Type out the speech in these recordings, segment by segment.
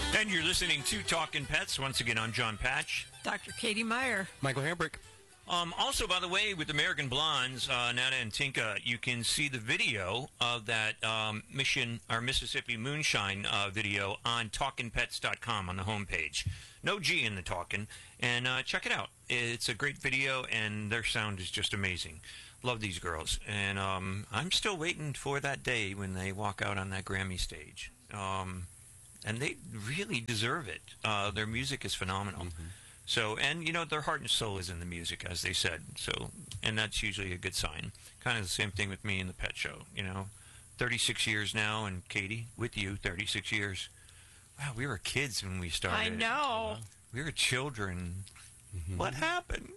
And you're listening to Talking Pets. Once again, I'm John Patch. Dr. Katie Meyer. Michael Hambrick. Also, by the way, with American Blondes, Nana and Tinka, you can see the video of that Mission or Mississippi Moonshine video on TalkinPets.com on the homepage. No G in the talking. And check it out. It's a great video, and their sound is just amazing. Love these girls. And I'm still waiting for that day when they walk out on that Grammy stage. And they really deserve it. Their music is phenomenal. Mm-hmm. So, and, you know, their heart and soul is in the music, as they said. So, and that's usually a good sign. Kind of the same thing with me in the pet show, you know. 36 years now, and Katie, with you, 36 years. Wow, we were kids when we started. I know. We were children. Mm-hmm. What happened?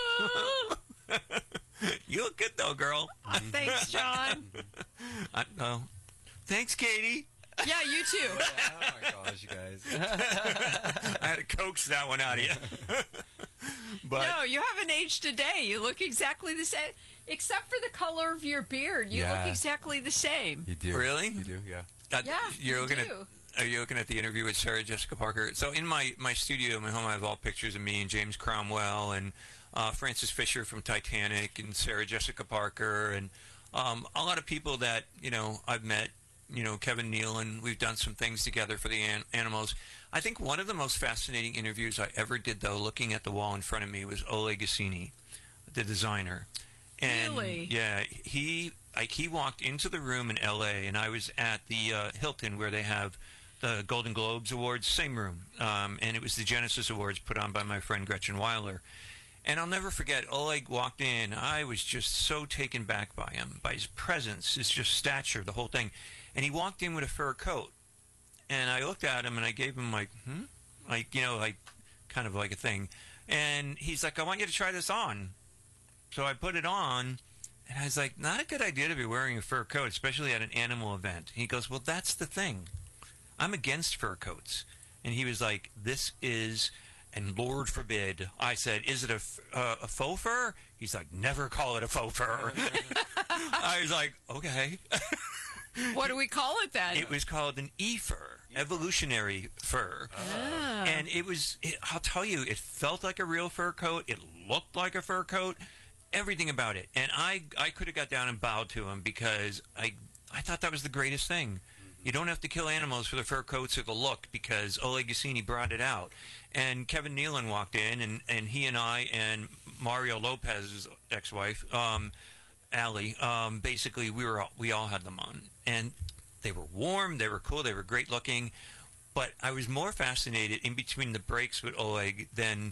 You look good, though, girl. Thanks, John. Thanks, Katie. Yeah, you too. Oh, my gosh, you guys. I had to coax that one out of you. But no, you haven't aged a day. You look exactly the same. Except for the color of your beard. You look exactly the same. You do. Really? You do, yeah. Are you looking at the interview with Sarah Jessica Parker? So in my studio, my home, I have all pictures of me and James Cromwell and Francis Fisher from Titanic and Sarah Jessica Parker and a lot of people that, you know, I've met. You know, Kevin Nealon, we've done some things together for the animals. I think one of the most fascinating interviews I ever did, though, looking at the wall in front of me, was Oleg Goscinny, the designer. And really? Yeah, he walked into the room in L.A., and I was at the Hilton where they have the Golden Globes Awards, same room. And it was the Genesis Awards put on by my friend Gretchen Weiler. And I'll never forget, Oleg walked in. I was just so taken back by him, by his presence, his just stature, the whole thing. And he walked in with a fur coat. And I looked at him and I gave him like kind of like a thing. And he's like, I want you to try this on. So I put it on. And I was like, not a good idea to be wearing a fur coat, especially at an animal event. And he goes, well, that's the thing. I'm against fur coats. And he was like, this is, and Lord forbid. I said, is it a faux fur? He's like, never call it a faux fur. I was like, okay. What do we call it then? It was called an e-fur, evolutionary fur. Ah. And I'll tell you, it felt like a real fur coat. It looked like a fur coat. Everything about it. And I could have got down and bowed to him because I thought that was the greatest thing. You don't have to kill animals for the fur coats or the look because Oleg Goscinny brought it out. And Kevin Nealon walked in, and he and I and Mario Lopez's ex-wife, Allie, basically we all had them on. And they were warm, they were cool, they were great looking. But I was more fascinated in between the breaks with Oleg than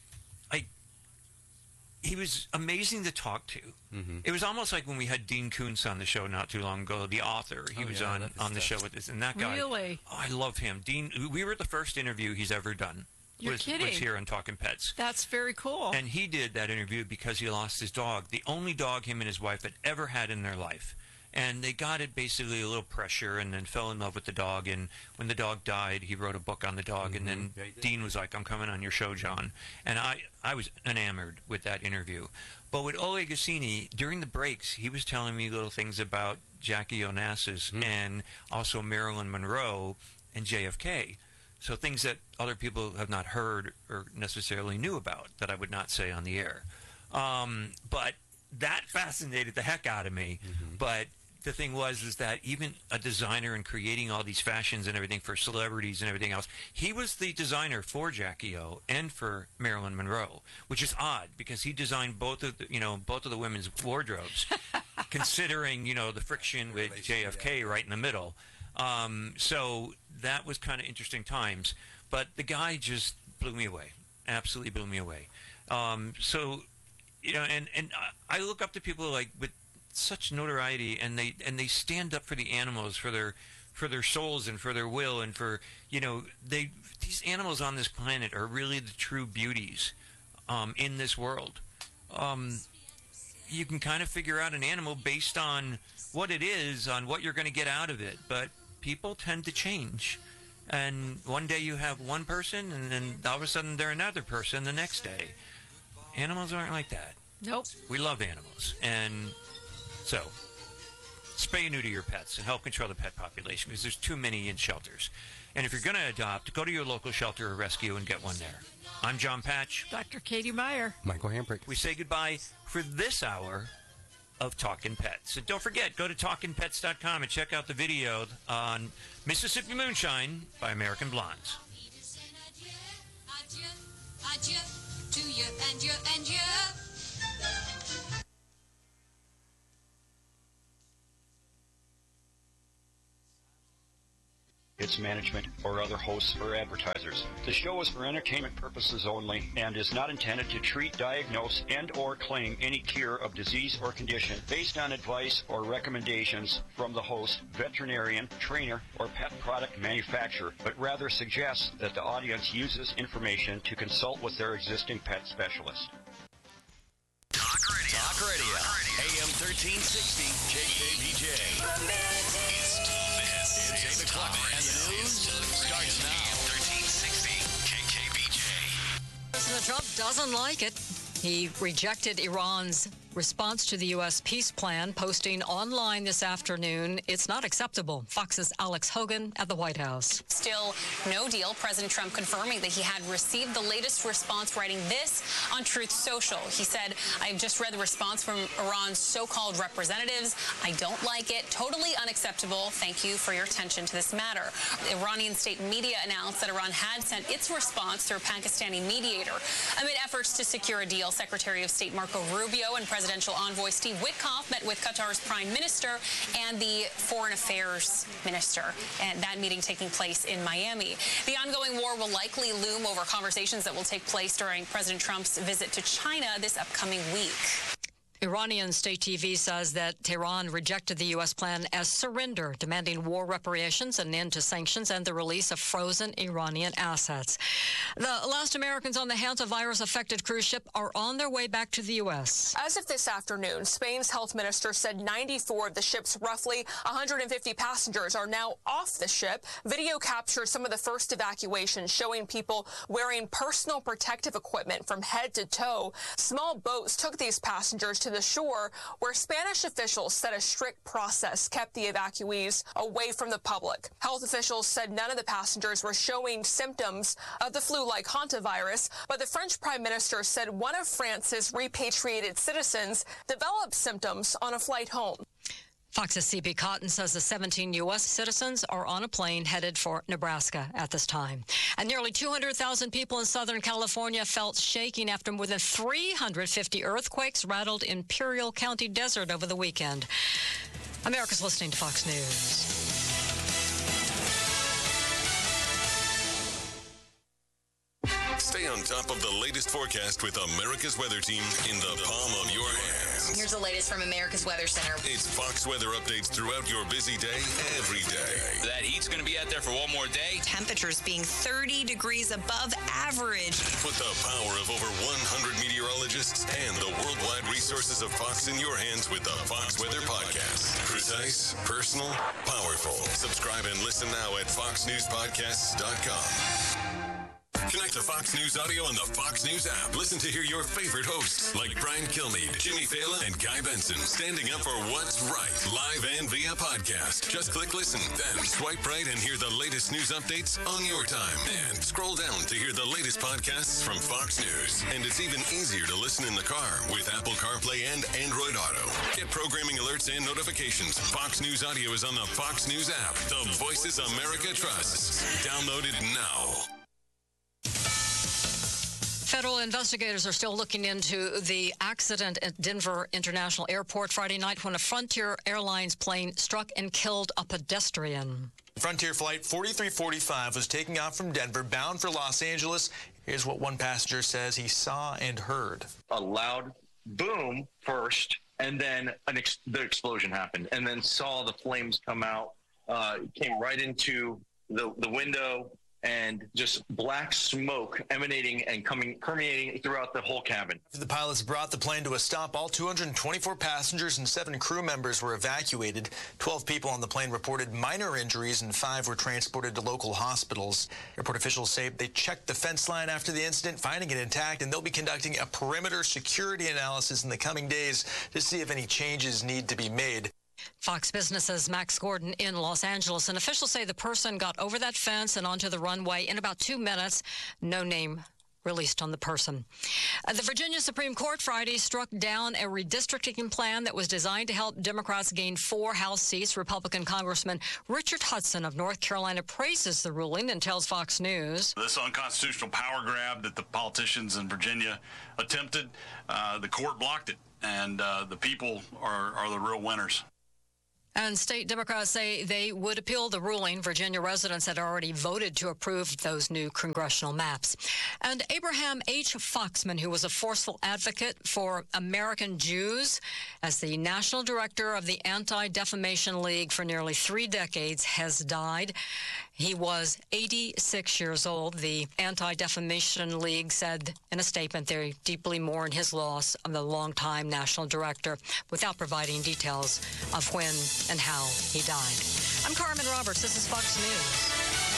he was amazing to talk to. Mm-hmm. It was almost like when we had Dean Koontz on the show not too long ago, the author. He was on the show with us. And that guy, really? Oh, I love him. Dean, we were the first interview he's ever done. You're kidding. Was here on Talking Pets. That's very cool. And he did that interview because he lost his dog, the only dog him and his wife had ever had in their life. And they got it basically a little pressure and then fell in love with the dog. And when the dog died, he wrote a book on the dog. Mm-hmm. And then Dean was like, I'm coming on your show, John. And I was enamored with that interview. But with Oleg Goscinny, during the breaks, he was telling me little things about Jackie Onassis and also Marilyn Monroe and JFK. So things that other people have not heard or necessarily knew about that I would not say on the air. But that fascinated the heck out of me. Mm-hmm. But the thing was that even a designer and creating all these fashions and everything for celebrities and everything else, he was the designer for Jackie O and for Marilyn Monroe, which is odd because he designed both of the women's wardrobes, considering the friction with JFK right in the middle. So that was kind of interesting times. But the guy just blew me away, absolutely blew me away. So and I look up to people like with such notoriety, and they stand up for the animals, for their souls and for their will, and for these animals on this planet are really the true beauties in this world. You can kind of figure out an animal based on what it is, on what you're going to get out of it, but people tend to change. And one day you have one person, and then all of a sudden they're another person the next day. Animals aren't like that. Nope. We love animals, and so, spay and neuter your pets and help control the pet population because there's too many in shelters. And if you're going to adopt, go to your local shelter or rescue and get one there. I'm John Patch. Dr. Katie Meyer. Michael Hamprick. We say goodbye for this hour of Talkin' Pets. And don't forget, go to TalkinPets.com and check out the video on Mississippi Moonshine by American Blondes. Adieu, adieu, to you and you and you. Its management, or other hosts or advertisers. The show is for entertainment purposes only and is not intended to treat, diagnose, and or claim any cure of disease or condition based on advice or recommendations from the host, veterinarian, trainer, or pet product manufacturer, but rather suggests that the audience uses information to consult with their existing pet specialist. Talk Radio. AM 1360, KKBJ. It's Tom Benz. It's 8 o'clock, and the news starts now. 1360, KKBJ. President Trump doesn't like it. He rejected Iran's response to the U.S. peace plan, posting online this afternoon, "It's not acceptable." Fox's Alex Hogan at the White House. Still no deal. President Trump confirming that he had received the latest response, writing this on Truth Social. He said, "I've just read the response from Iran's so-called representatives. I don't like it. Totally unacceptable. Thank you for your attention to this matter." Iranian state media announced that Iran had sent its response through a Pakistani mediator. Amid efforts to secure a deal, Secretary of State Marco Rubio and Presidential Envoy Steve Witkoff met with Qatar's Prime Minister and the Foreign Affairs Minister, and that meeting taking place in Miami. The ongoing war will likely loom over conversations that will take place during President Trump's visit to China this upcoming week. Iranian state TV says that Tehran rejected the U.S. plan as surrender, demanding war reparations, an end to sanctions, and the release of frozen Iranian assets. The last Americans on the hantavirus-affected cruise ship are on their way back to the U.S. As of this afternoon, Spain's health minister said 94 of the ship's roughly 150 passengers are now off the ship. Video captured some of the first evacuations, showing people wearing personal protective equipment from head to toe. Small boats took these passengers to the shore, where Spanish officials said a strict process kept the evacuees away from the public. Health officials said none of the passengers were showing symptoms of the flu-like hantavirus, but the French Prime Minister said one of France's repatriated citizens developed symptoms on a flight home. Fox's C.B. Cotton says the 17 U.S. citizens are on a plane headed for Nebraska at this time. And nearly 200,000 people in Southern California felt shaking after more than 350 earthquakes rattled Imperial County Desert over the weekend. America's listening to Fox News. Stay on top of the latest forecast with America's Weather Team in the palm of your hands. Here's the latest from America's Weather Center. It's Fox weather updates throughout your busy day, every day. That heat's going to be out there for one more day. Temperatures being 30 degrees above average. Put the power of over 100 meteorologists and the worldwide resources of Fox in your hands with the Fox Weather Podcast. Precise, personal, powerful. Subscribe and listen now at foxnewspodcasts.com. Connect to Fox News Audio on the Fox News app. Listen to hear your favorite hosts like Brian Kilmeade, Jimmy Fallon, and Guy Benson standing up for what's right, live and via podcast. Just click listen, then swipe right and hear the latest news updates on your time. And scroll down to hear the latest podcasts from Fox News. And it's even easier to listen in the car with Apple CarPlay and Android Auto. Get programming alerts and notifications. Fox News Audio is on the Fox News app. The voices America trusts. Download it now. Federal investigators are still looking into the accident at Denver International Airport Friday night when a Frontier Airlines plane struck and killed a pedestrian. Frontier Flight 4345 was taking off from Denver, bound for Los Angeles. Here's what one passenger says he saw and heard. A loud boom first, and then the explosion happened, and then saw the flames come out, came right into the window, and just black smoke emanating and permeating throughout the whole cabin. The pilots brought the plane to a stop. All 224 passengers and 7 crew members were evacuated. 12 people on the plane reported minor injuries, and 5 were transported to local hospitals. Airport officials say they checked the fence line after the incident, finding it intact, and they'll be conducting a perimeter security analysis in the coming days to see if any changes need to be made. Fox Business's Max Gordon in Los Angeles, and officials say the person got over that fence and onto the runway in about 2 minutes. No name released on the person. The Virginia Supreme Court Friday struck down a redistricting plan that was designed to help Democrats gain 4 House seats. Republican Congressman Richard Hudson of North Carolina praises the ruling and tells Fox News. This unconstitutional power grab that the politicians in Virginia attempted, the court blocked it, and the people are the real winners. And state Democrats say they would appeal the ruling. Virginia residents had already voted to approve those new congressional maps. And Abraham H. Foxman, who was a forceful advocate for American Jews, as the national director of the Anti-Defamation League for nearly 3 decades, has died. He was 86 years old. The Anti-Defamation League said in a statement they deeply mourn his loss of the longtime national director, without providing details of when and how he died. I'm Carmen Roberts. This is Fox News.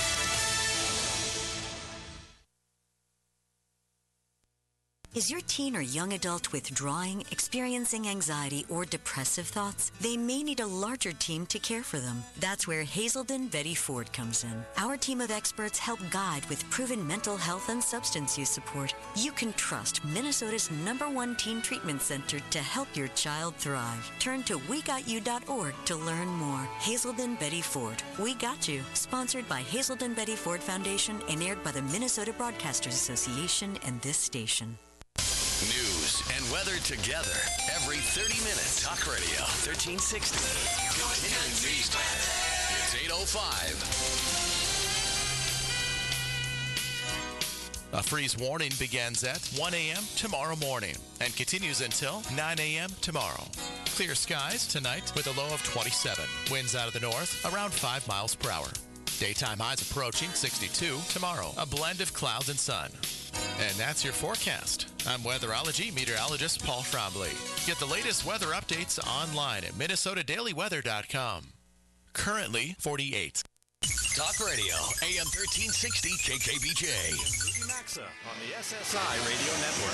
Is your teen or young adult withdrawing, experiencing anxiety, or depressive thoughts? They may need a larger team to care for them. That's where Hazelden Betty Ford comes in. Our team of experts help guide with proven mental health and substance use support. You can trust Minnesota's #1 teen treatment center to help your child thrive. Turn to WeGotYou.org to learn more. Hazelden Betty Ford. We Got You. Sponsored by Hazelden Betty Ford Foundation and aired by the Minnesota Broadcasters Association and this station. News and weather together every 30 minutes. Talk Radio 1360. It's 8:05. A freeze warning begins at 1 a.m. tomorrow morning and continues until 9 a.m. tomorrow. Clear skies tonight with a low of 27. Winds out of the north around 5 miles per hour. Daytime highs approaching 62 tomorrow. A blend of clouds and sun. And that's your forecast. I'm weatherology meteorologist Paul Trombley. Get the latest weather updates online at minnesotadailyweather.com. Currently 48. Talk Radio, AM 1360 KKBJ. Rudy Maxa on the SSI Radio Network.